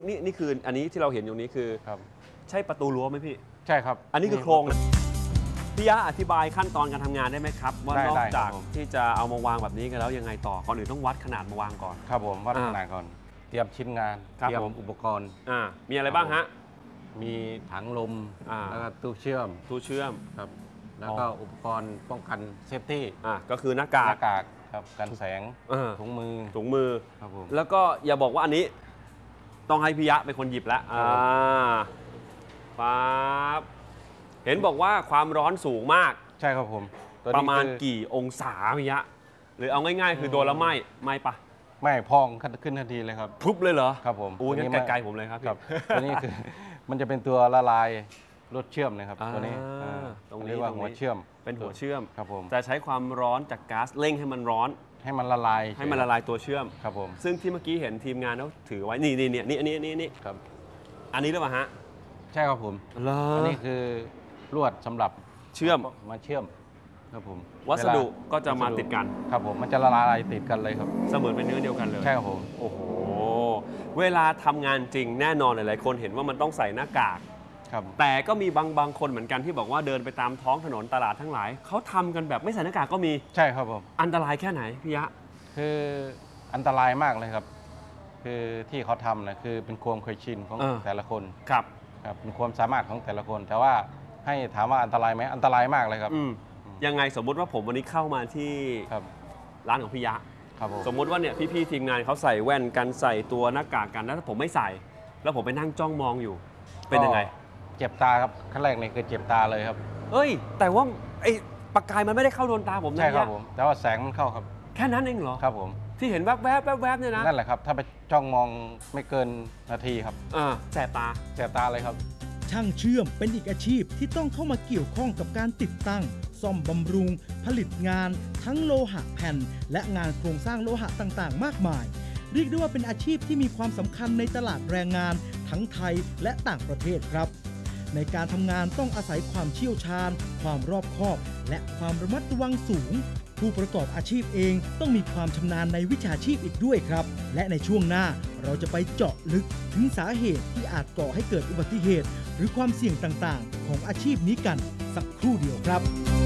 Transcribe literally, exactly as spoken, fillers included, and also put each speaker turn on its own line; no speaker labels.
นี่นี่คืออันนี้ที่เราเห็นอยู่นี้คือ
ครับ
ใช่ประตูรั้วไหมพี่
ใช่ครับ
อันนี้คือโครงนะพี่ยะอธิบายขั้นตอนการทำงานได้ไหมครับว่านอกจากที่จะเอามาวางแบบนี้กันแล้วยังไงต่อก่อนอื่นต้องวัดขนาดมาวางก่อน
ครับผมวัดขนาดก่อนเตรียมชิ้นงานเตรียมอุปกรณ์
อ่ามีอะไรบ้างฮะ
มีถังลมแล้วก็ตู้เชื่อม
ตู้เชื่อม
ครับแล้วก็อุปกรณ์ป้องกันเซฟตี้
อ่าก็คือหน้ากาก
หน้ากากครับกันแสงถุงมือ
ถุงมือ
ครับผม
แล้วก็อย่าบอกว่าอันนี้ต้องให้พี่ยะเป็นคนหยิบแล้วอ่าปั๊บเห็นบอกว่าความร้อนสูงมาก
ใช่ครับผม
ประมาณกี่องศาพี่ยะหรือเอาง่ายๆคือโดนแล้วไหม้ไหม้ปะ
ไม่พองขึ้นทันทีเลยครับ
พุบเลยเหรอ
ครับผม
อู้งั้นไกลๆผมเลยครับ
ครับตัวนี้คือมันจะเป็นตัวละลายรถเชื่อมนะครับตัวนี้
ตรงนี้
เรียกว่าหัวเชื่อม
เป็นหัวเชื่อม
ครับผม
จะใช้ความร้อนจากก๊าซเร่งให้มันร้อน
ให้มันละลาย
ให้มันละลายตัวเชื่อม
ครับผม
ซึ่งที่เมื่อกี้เห็นทีมงานเขาถือไว้นี่นี่นี่นี่อันนี้อันนี้นี่
ครับ
อันนี้หรือเปล่าฮะ
ใช่ครับผมอันนี้คือลวดสำหรับ
เชื่อม
มาเชื่อมครับผม
วัสดุก็จะมาติดกัน
ครับผมมันจะละลายติดกันเลยครับ
เสมือนเป็นเนื้อเดียวกันเลย
ใช่ครับผม
โอ้โหเวลาทำงานจริงแน่นอนหลายๆคนเห็นว่ามันต้องใส่หน้ากากแต่ก็มีบางบางคนเหมือนกันที่บอกว่าเดินไปตามท้องถนนตลาดทั้งหลายเขาทำกันแบบไม่ใส่หน้ากากก็มี
ใช่ครับผม
อันตรายแค่ไหนพี่ยะ
คืออันตรายมากเลยครับคือที่เขาทำนะคือเป็นความเคยชินของแต่ละคน
ครับ
ครับเป็นความสามารถของแต่ละคนแต่ว่าให้ถามว่าอันตรายไหมอันตรายมากเลยครับ
ยังไงสมมุติว่าผมวันนี้เข้ามาที่ร้านของพี่ยะสมมุติว่าเนี่ยพี่ๆทีมงานเขาใส่แว่นกันใส่ตัวหน้ากากกันแล้วถ้าผมไม่ใส่แล้วผมไปนั่งจ้องมองอยู่เป็นยังไง
เจ็บตาครับขั้นแรกนี่คือเจ็บตาเลยครับ
เอ้ยแต่ว่าไอ้ปากกายมันไม่ได้เข้าโดนตาผมนะ
ใช่ครับผมแต่ว่าแสงมันเข้าครับ
แค่นั้นเองเหรอ
ครับผม
ที่เห็นแวบๆแวบๆเนี่ยนะ
นั่นแหละครับถ้าไปจ้องมองไม่เกินนาทีครับ
อ่าแสบตา
แสบตาเลยครับ
ช่างเชื่อมเป็นอีกอาชีพที่ต้องเข้ามาเกี่ยวข้องกับการติดตั้งซ่อมบำรุงผลิตงานทั้งโลหะแผ่นและงานโครงสร้างโลหะต่างๆมากมายเรียกได้ว่าเป็นอาชีพที่มีความสำคัญในตลาดแรงงานทั้งไทยและต่างประเทศครับในการทำงานต้องอาศัยความเชี่ยวชาญความรอบคอบและความระมัดระวังสูงผู้ประกอบอาชีพเองต้องมีความชำนาญในวิชาชีพอีกด้วยครับและในช่วงหน้าเราจะไปเจาะลึกถึงสาเหตุที่อาจก่อให้เกิดอุบัติเหตุหรือความเสี่ยงต่างๆของอาชีพนี้กันสักครู่เดียวครับ